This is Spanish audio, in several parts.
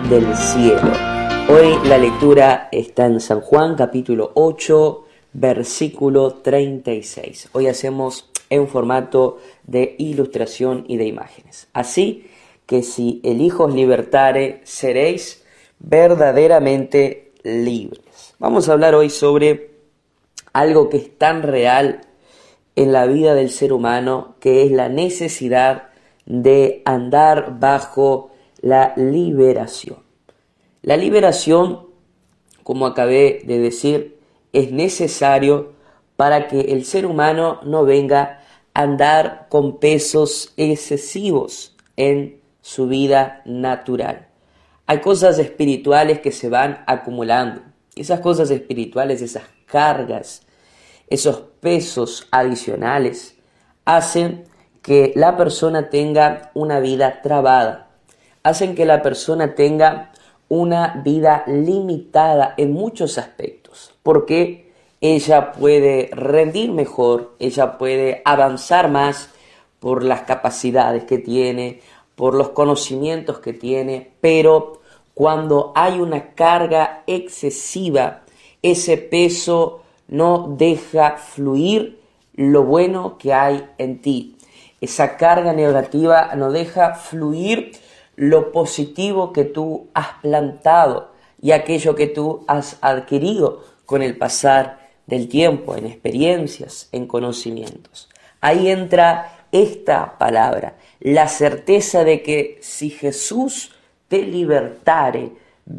del cielo. Hoy la lectura está en San Juan, capítulo 8, versículo 36. Hoy hacemos en formato de ilustración y de imágenes. Así que si el Hijo os libertare, seréis verdaderamente libres. Vamos a hablar hoy sobre algo que es tan real en la vida del ser humano, que es la necesidad de andar bajo la liberación. La liberación, como acabé de decir, es necesario para que el ser humano no venga a andar con pesos excesivos en su vida natural. Hay cosas espirituales que se van acumulando. Esas cosas espirituales, esas cargas, esos pesos adicionales, hacen que la persona tenga una vida trabada, hacen que la persona tenga una vida limitada en muchos aspectos, porque ella puede rendir mejor, ella puede avanzar más por las capacidades que tiene, por los conocimientos que tiene, pero cuando hay una carga excesiva, ese peso no deja fluir lo bueno que hay en ti. Esa carga negativa no deja fluir lo positivo que tú has plantado y aquello que tú has adquirido con el pasar del tiempo, en experiencias, en conocimientos. Ahí entra esta palabra, la certeza de que si Jesús te libertare,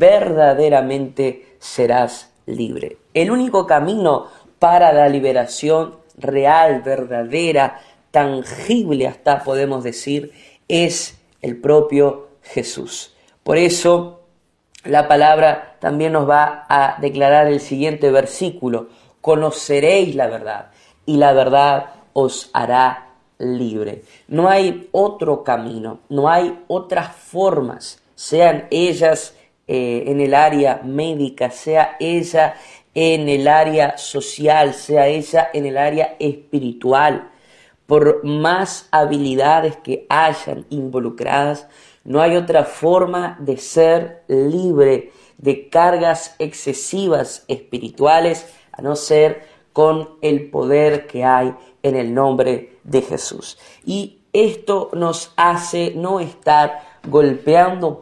verdaderamente serás libre. El único camino para la liberación real, verdadera, tangible, hasta podemos decir, es el propio Jesús. Por eso la palabra también nos va a declarar el siguiente versículo: conoceréis la verdad y la verdad os hará libre. No hay otro camino, no hay otras formas, sean ellas en el área médica, sea ella en el área social, sea ella en el área espiritual. Por más habilidades que hayan involucradas, no hay otra forma de ser libre de cargas excesivas espirituales a no ser con el poder que hay en el nombre de Jesús. Y esto nos hace no estar golpeando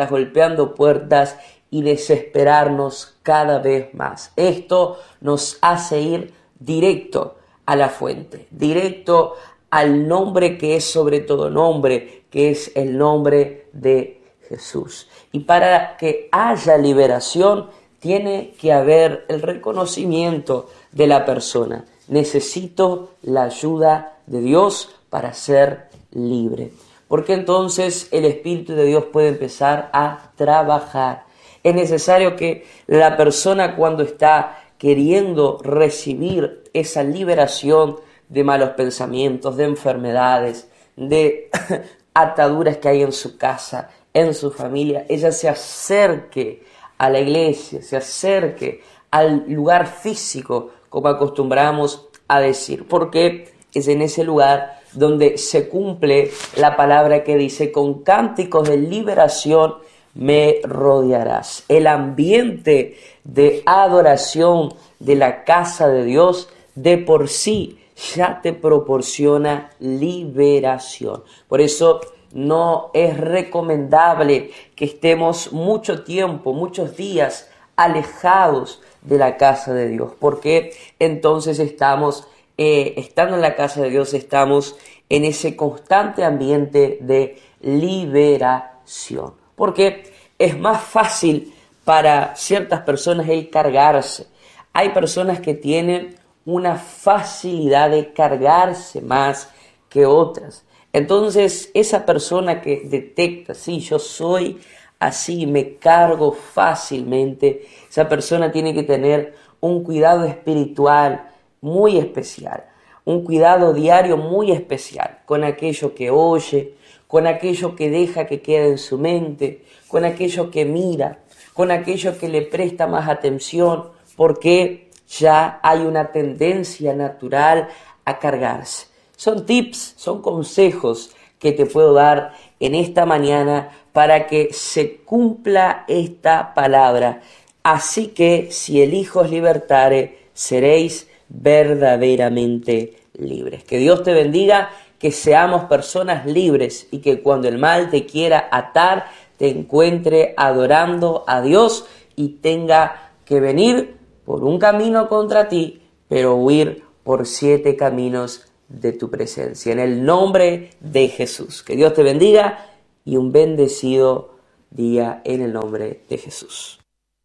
puertas y desesperarnos cada vez más. Esto nos hace ir directo a la fuente, directo al nombre que es sobre todo nombre, que es el nombre de Jesús. Y para que haya liberación, tiene que haber el reconocimiento de la persona. Necesito la ayuda de Dios para ser libre. Porque entonces el Espíritu de Dios puede empezar a trabajar. Es necesario que la persona, cuando está queriendo recibir esa liberación de malos pensamientos, de enfermedades, de ataduras que hay en su casa, en su familia, ella se acerque a la iglesia, se acerque al lugar físico, como acostumbramos a decir, porque es en ese lugar donde se cumple la palabra que dice: con cánticos de liberación me rodearás. El ambiente de adoración de la casa de Dios de por sí ya te proporciona liberación. Por eso no es recomendable que estemos mucho tiempo, muchos días alejados de la casa de Dios, porque entonces estamos, estando en la casa de Dios, estamos en ese constante ambiente de liberación. Porque es más fácil para ciertas personas el cargarse. Hay personas que tienen una facilidad de cargarse más que otras. Entonces, esa persona que detecta, sí, yo soy así, me cargo fácilmente, esa persona tiene que tener un cuidado espiritual muy especial, un cuidado diario muy especial con aquello que oye, con aquello que deja que quede en su mente, con aquello que mira, con aquello que le presta más atención, porque ya hay una tendencia natural a cargarse. Son tips, son consejos que te puedo dar en esta mañana para que se cumpla esta palabra. Así que si el Hijo os libertare, seréis verdaderamente libres. Que Dios te bendiga, que seamos personas libres y que cuando el mal te quiera atar, te encuentre adorando a Dios y tenga que venir por un camino contra ti, pero huir por 7 caminos de tu presencia. En el nombre de Jesús. Que Dios te bendiga y un bendecido día en el nombre de Jesús.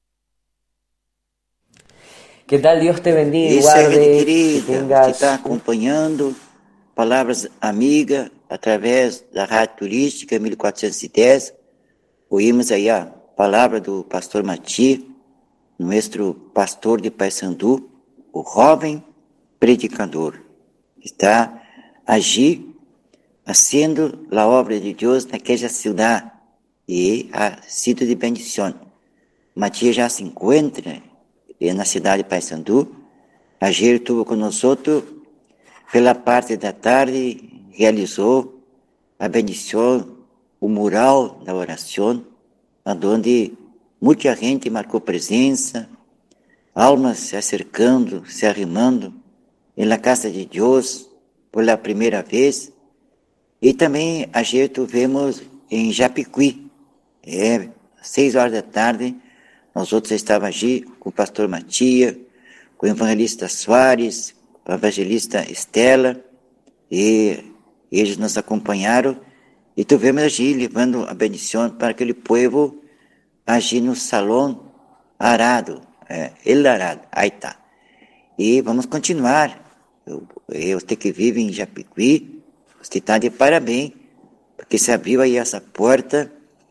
Que tal? Deus te bendiga e guarde. Querida, que que está acompanhando Palavras Amiga através da Rádio Turística 1410. Ouvimos aí a palavra do pastor Mati, nosso pastor de Paysandu, o jovem predicador. Está agir, haciendo a obra de Deus naquela cidade e ha sido de bendição. Matias já se encontra na cidade de Paysandu. Ayer estuvo com nós pela parte da tarde, realizou a bendição, o mural da oração, onde muita gente marcou presença, almas se acercando, se arrimando na casa de Deus pela primeira vez. E também ayer tivemos em Japicuí, às 6 horas da tarde, nós outros estávamos ali com o pastor Matias, com o evangelista Soares, com a evangelista Estela, e eles nos acompanharam, e tivemos ali levando a bendição para aquele povo, ali no salão Arado, El Arado, aí está. E vamos continuar. Você que vive em Japicuí, você está de parabéns, porque se abriu aí essa porta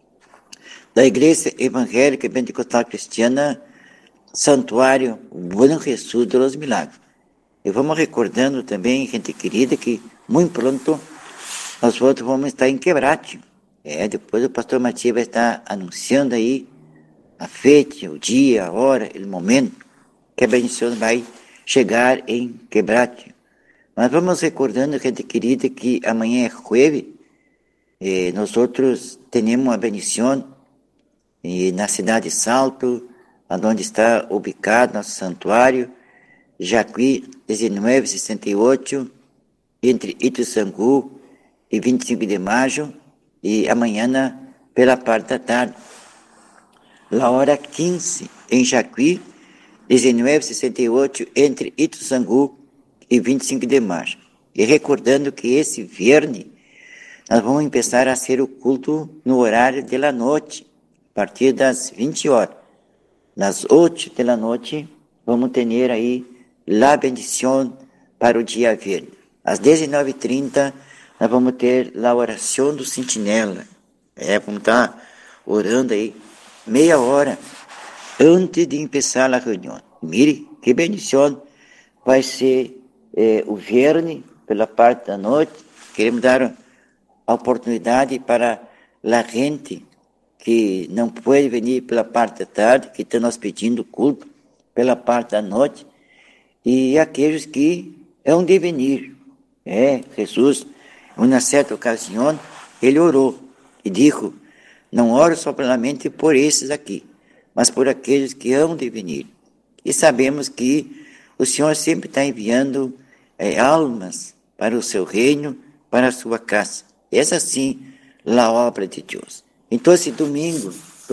da Igreja Evangélica Pentecostal Cristiana, Santuário Bom Jesus de los Milagres. E vamos recordando também, gente querida, que muito pronto nós outros vamos estar em Quebrate. Depois o pastor Matias vai estar anunciando aí a feita, o dia, a hora, o momento que a bendição vai chegar em Quebrate. Mas vamos recordando, gente querida, que amanhã é jueves, nós outros temos a bendição na cidade de Salto, onde está ubicado nosso santuário, Jacuí 1968, entre Ituçangu e 25 de maio, e amanhã pela parte da tarde. La hora 15, em Jacuí, 1968, entre Ituçangu e 25 de maio. E recordando que esse viernes, nós vamos começar a ser o culto no horário da noite, a partir das 20 horas. Nas 8 da noite, vamos ter aí a bendição para o dia viernes. Às 19h30, nós vamos ter a oração do sentinela. Vamos estar orando aí meia hora antes de começar a reunião. Mire que bendição vai ser o viernes pela parte da noite. Queremos dar a oportunidade para a gente que não pode vir pela parte da tarde, que estão nos pedindo culto pela parte da noite, e aqueles que hão de vir. Jesus, em uma certa ocasião, ele orou e disse: não oro somente por esses aqui, mas por aqueles que hão de vir. E sabemos que o Senhor sempre está enviando almas para o seu reino, para a sua casa. Essa sim é a obra de Deus. Então, esse domingo,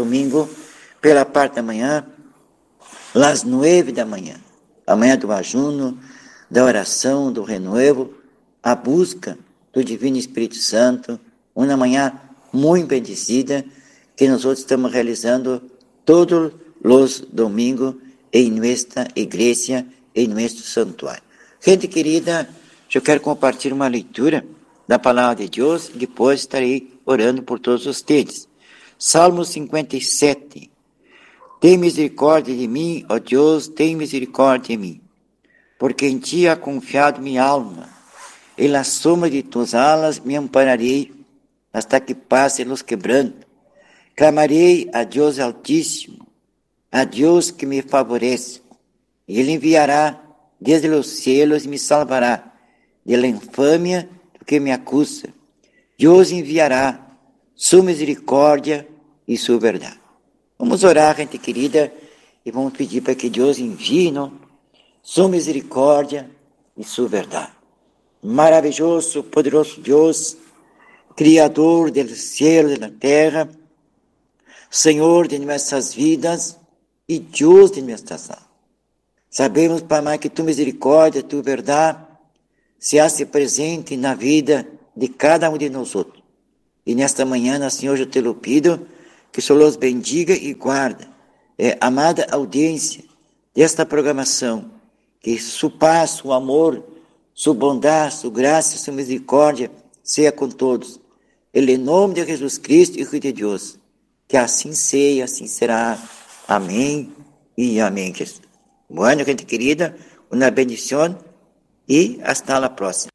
pela parte da manhã, às 9 da manhã, a manhã do ajuno, da oração, do renovo, a busca do Divino Espírito Santo, uma manhã muito bendecida, que nós outros estamos realizando todos os domingos em nossa igreja, em nosso santuário. Gente querida, eu quero compartilhar uma leitura da palavra de Deus, e depois estarei orando por todos vocês. Salmo 57. Tem misericórdia de mim, ó Deus, tem misericórdia de mim, porque em ti ha confiado minha alma, e na sombra de tuas alas me ampararei, hasta que passe los quebrantos. Clamarei a Deus Altíssimo, a Deus que me favorece, e Ele enviará desde os cielos e me salvará de la infâmia do que me acusa. Deus enviará sua misericórdia e sua verdade. Vamos orar, gente querida, e vamos pedir para que Deus envie sua misericórdia e sua verdade. Maravilhoso, poderoso Deus, Criador do céu e da terra, Senhor de nossas vidas e Deus de nossas almas. Sabemos, Pai amado, que tua misericórdia, tua verdade se hace presente na vida de cada um de nós outros. E nesta manhã, Senhor, eu te lo pido que o Senhor os bendiga e guarda. Amada audiência desta programação, que sua paz, seu amor, sua bondade, sua graça, sua misericórdia seja com todos. Em nome de Jesus Cristo, Filho de Deus, que assim seja, assim será. Amém e amém. Bueno, gente querida, uma bendição e hasta a próxima.